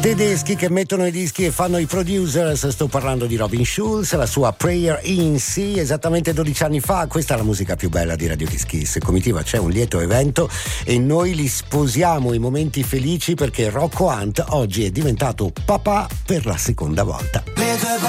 Tedeschi che mettono i dischi e fanno i producers. Sto parlando di Robin Schulz, la sua Prayer in C, esattamente 12 anni fa. Questa è la musica più bella di Radio Disc Kiss. Comitiva, c'è un lieto evento e noi li sposiamo, i momenti felici, perché Rocco Hunt oggi è diventato papà per la seconda volta. Le tue